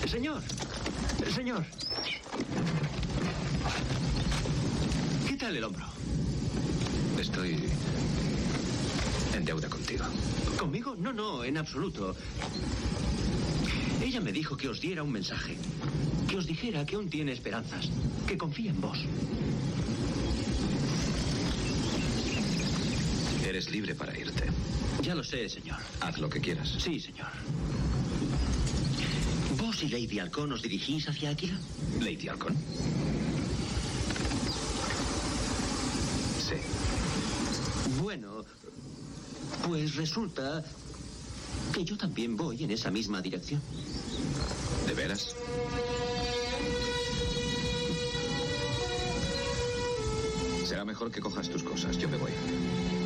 Señor. Señor. ¿Qué tal el hombro? Estoy en deuda contigo. ¿Conmigo? No, no, en absoluto. Ella me dijo que os diera un mensaje. Que os dijera que aún tiene esperanzas. Que confía en vos. Eres libre para irte. Ya lo sé, señor. Haz lo que quieras. Sí, señor. ¿Vos y Lady Halcón os dirigís hacia Áquila? ¿Lady Halcón? Sí. Bueno, pues resulta que yo también voy en esa misma dirección. ¿De veras? Será mejor que cojas tus cosas. Yo me voy.